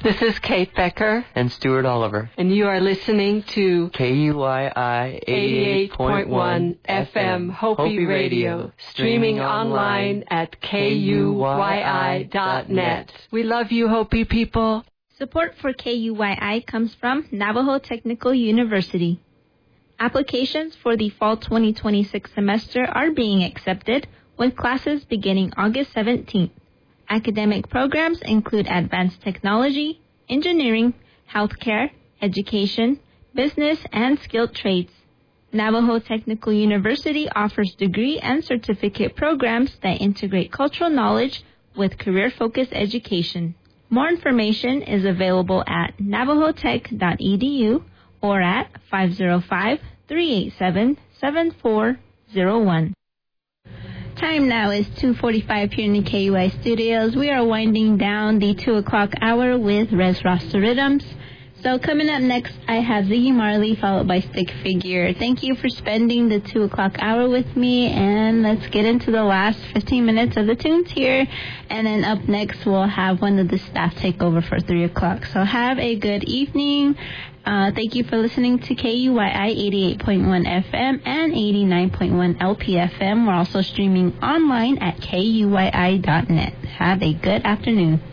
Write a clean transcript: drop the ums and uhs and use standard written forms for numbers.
This is Kate Becker and Stuart Oliver. And you are listening to KUYI 88.1 FM Hopi Radio, streaming online at KUYI.net. We love you, Hopi people. Support for KUYI comes from Navajo Technical University. Applications for the fall 2026 semester are being accepted, with classes beginning August 17th. Academic programs include advanced technology, engineering, healthcare, education, business, and skilled trades. Navajo Technical University offers degree and certificate programs that integrate cultural knowledge with career-focused education. More information is available at navajotech.edu or at 505-387-7401. Time now is 2:45 here in the KUI studios. We are winding down the 2 o'clock hour with Res Rasta Rhythms. So coming up next, I have Ziggy Marley followed by Stick Figure. Thank you for spending the 2 o'clock hour with me, and let's get into the last 15 minutes of the tunes here. And then up next, we'll have one of the staff take over for 3 o'clock. So have a good evening. Thank you for listening to KUYI 88.1 FM and 89.1 LPFM. We're also streaming online at KUYI.net. Have a good afternoon.